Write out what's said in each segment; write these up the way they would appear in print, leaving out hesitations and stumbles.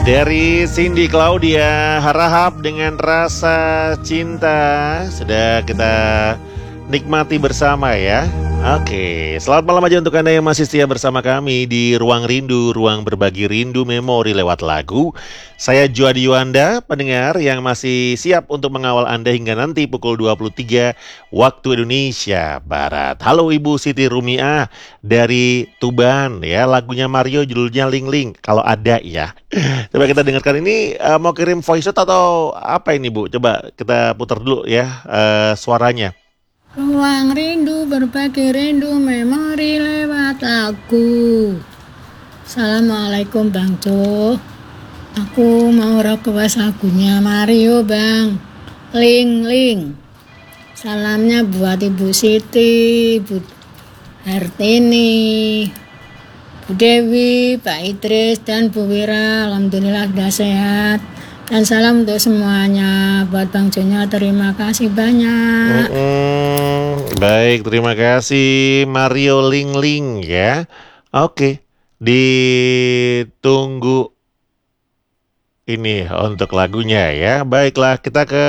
Dari Cindy Claudia, Harahap dengan Rasa Cinta. Sudah kita nikmati bersama ya. Oke, selamat malam aja untuk Anda yang masih setia bersama kami di Ruang Rindu, ruang berbagi rindu memori lewat lagu. Saya Juadi Yuanda, pendengar yang masih siap untuk mengawal Anda hingga nanti pukul 23 waktu Indonesia Barat. Halo Ibu Siti Rumiah dari Tuban ya, lagunya Mario judulnya Ling Ling kalau ada ya. Coba kita dengarkan ini, mau kirim voice note atau apa ini Bu? Coba kita putar dulu ya suaranya. Ruang rindu berbagi rindu memori lewat lagu. Assalamualaikum Bang Jo. Aku mau request lagunya Mario Bang. Ling Ling. Salamnya buat Ibu Siti, Bu Hartini, Bu Dewi, Pak Idris, dan Bu Wira. Alhamdulillah sudah sehat. Dan salam untuk semuanya. Buat Bang Jonya terima kasih banyak. Baik, terima kasih Mario Ling Ling ya. Oke, ditunggu ini untuk lagunya ya. Baiklah, kita ke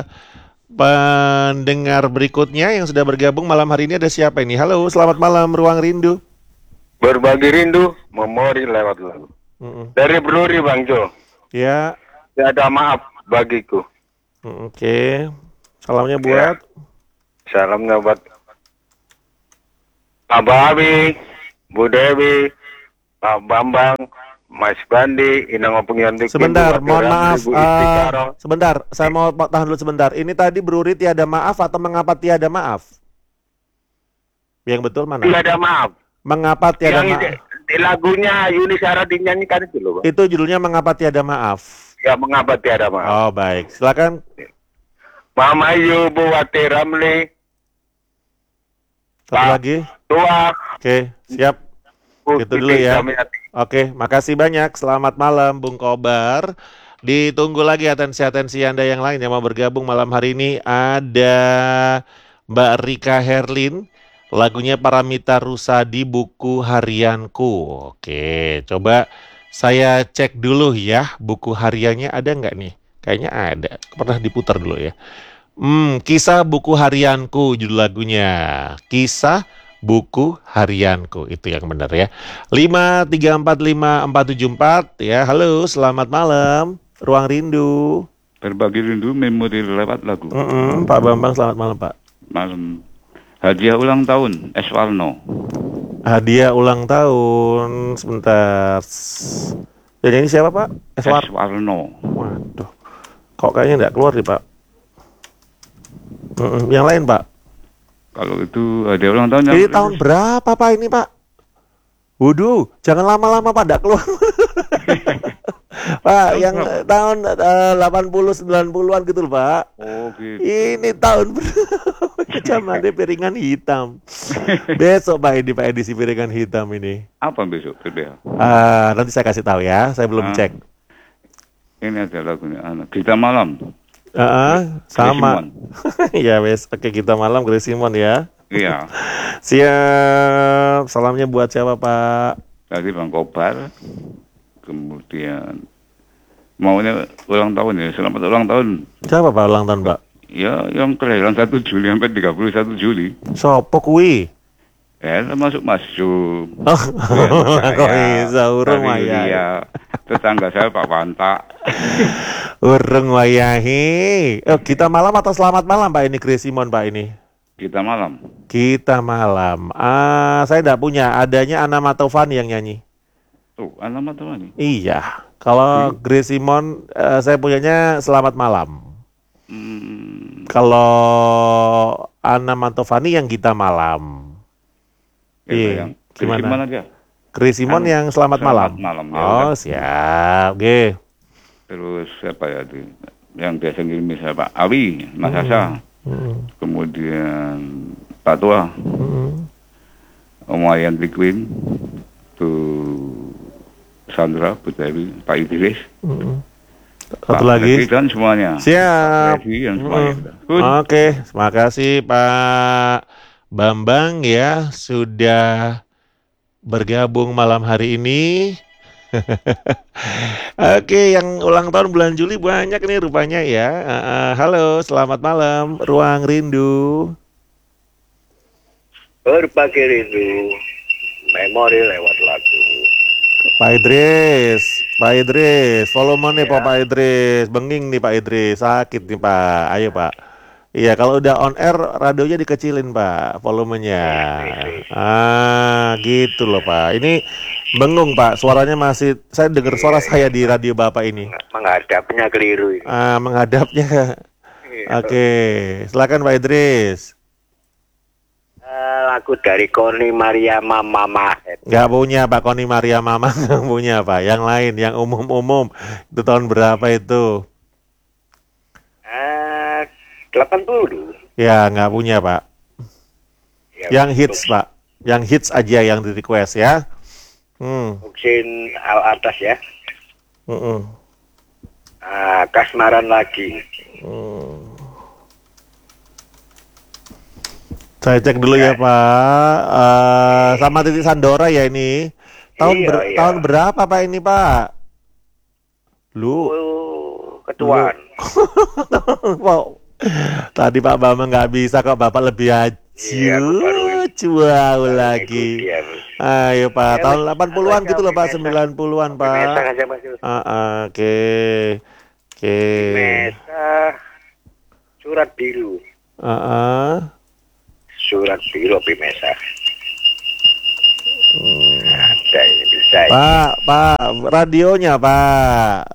pendengar berikutnya yang sudah bergabung malam hari ini. Ada siapa ini? Halo, selamat malam Ruang Rindu. Berbagi rindu, memori lewat lagu. Dari Bruri Bang Jo. Ya. Tiada maaf bagiku. Oke. Salamnya buat? Salamnya buat Pak Babi, Bu Dewi, Pak Bambang, Mas Bandi, Inang Opung Yantik. Sebentar, mohon maaf. Sebentar, saya mau tahan dulu sebentar. Ini tadi Bruri tiada maaf atau mengapa tiada maaf? Yang betul mana? Tiada maaf. Mengapa tiada maaf? Di lagunya Yuni Syara dinyanyikan itu loh, Bang. Itu judulnya Mengapa Tiada Maaf. Ya, mengapa tiada maaf. Oh, baik. Silakan. Mama Yu Buwati Ramli. Satu lagi. Tua. Oke, siap. Itu dulu ya. Oke, makasih banyak. Selamat malam Bung Kobar. Ditunggu lagi atensi Anda yang lain yang mau bergabung malam hari ini. Ada Mbak Rika Herlin. Lagunya Paramita Rusadi, Buku Harianku. Oke, coba saya cek dulu ya, buku hariannya ada nggak nih? Kayaknya ada, pernah diputar dulu ya. Kisah Buku Harianku judul lagunya. Kisah Buku Harianku, itu yang benar ya. 5345474 ya. Halo, selamat malam Ruang Rindu. Berbagi rindu memori lewat lagu. Pak Bambang, selamat malam Pak. Malam. Hadiah ulang tahun Eswarno. Hadiah ulang tahun, sebentar. Jadi ini siapa Pak? Eswarno. Waduh, kok kayaknya nggak keluar nih Pak. Yang lain Pak? Kalau itu hadiah ulang tahun. Ini tahun berapa Pak ini Pak? Waduh, jangan lama-lama Pak, nggak keluar. Pak, yang tahun 80-90-an gitu loh Pak. Oh gitu. Ini tahun zamannya piringan hitam. Besok Pak ini Pak, edisi piringan hitam ini. Apa besok ya? Nanti saya kasih tahu ya, saya belum cek. Ini ada lagunya Kita Malam. Sama. Ya wes, oke, Kita Malam Grace Simon ya. Iya. Siap. Salamnya buat siapa Pak? Tadi Bang Kobar. Kemudian maunya ulang tahun ya, selamat ulang tahun. Siapa Pak ulang tahun Pak? Ya, yang kelahiran 1 Juli sampai 31 Juli. Sopo kuwi? Masuk. Oh, kok bisa urung wayahe. Tetangga saya Pak Wanta. Urung wayahe. Kita Malam atau Selamat Malam Pak ini Grace Simon Pak ini? Kita Malam. Kita Malam. Saya enggak punya, adanya Ana Matovani yang nyanyi. Tuh, Ana Matovani. Iya. Kalau Grace Simon saya punyanya Selamat Malam. Kalau Ana Matovani yang Kita Malam. Iya. Gimana dia? Grace Simon yang Selamat Malam. Oh, siap. Oke. Terus siapa ya itu? Yang biasa ngirim siapa? Awi, Mas Asa. Kemudian Pak Tua. Om Wayan Queen. Tuh Sandra, Bu Dewi, Pak Idris. Satu lagi. Dan semuanya. Siap. Oke, terima kasih Pak Bambang ya sudah bergabung malam hari ini. Oke, yang ulang tahun bulan Juli banyak nih rupanya ya. Halo, selamat malam, Ruang Rindu. Berbagi rindu, memori lewat lagu. Pak Idris, volumenya Ya. Pak Idris, benging nih Pak Idris, sakit nih Pak, ayo Pak. Iya, kalau udah on air, radionya dikecilin Pak, volumenya. Gitu loh Pak. Ini bengung Pak, suaranya masih, saya dengar suara saya di radio Bapak ini. Menghadapnya keliru ini. Menghadapnya. Oke, silakan Pak Idris. Lagu dari Koni Maria Mama Mahet. Nggak punya Pak Koni Maria Mama, nggak punya Pak. Yang lain, yang umum-umum, itu tahun berapa itu? 80. Ya, nggak punya Pak. Ya, Yang hits Pak, yang hits aja yang di request ya. Mungkin Al Atas ya. Mm-mm. Kasmaran lagi. Saya cek dulu ya Pak. Sama Titi Sandora ya ini. Iya. Tahun berapa Pak ini Pak? Lu. Ketuaan. Wow. Tadi Pak Bambang nggak bisa kok, Bapak lebih Iya, aku baru cuau lagi. ikuti ya. Ayo Pak, Ya, tahun Mas. 80-an gitu loh Pak, Mesa. 90-an Pak. Mesa aja Mas. Oke. Oke. Mesa surat biru. Surat biru Pimesa. Ada ini bisa. Pak, radionya Pak.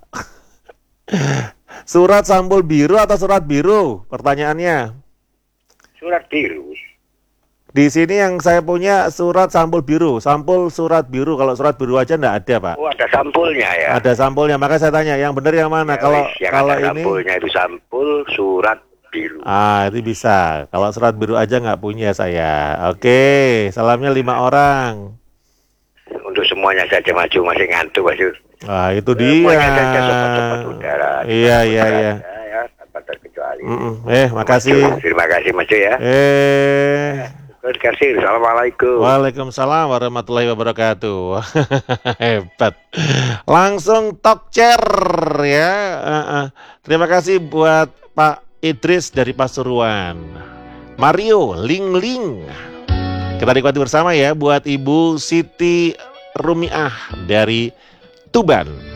Surat sampul biru atau surat biru? Pertanyaannya. Surat biru. Di sini yang saya punya surat sampul biru, sampul surat biru. Kalau surat biru aja enggak ada Pak. Oh, ada sampulnya ya. Ada sampulnya, maka saya tanya yang benar yang mana? Ya, yang Kalau ada ini, sampulnya itu sampul surat biru. itu bisa. Kalau surat biru aja nggak punya saya. Oke, salamnya 5 orang. Untuk semuanya saja maju, masih ngantuk Mas. Itu dia. Semuanya saja cepat-cepat udara. Iya. Ya, tanpa terkecuali. Makasih. Terima kasih Mas ya. Terima kasih. Assalamualaikum. Waalaikumsalam warahmatullahi wabarakatuh. Hebat. Langsung talk chair ya. Terima kasih buat Pak Idris dari Pasuruan. Mario Ling. Kita nikmati bersama ya buat Ibu Siti Rumiah dari Tuban.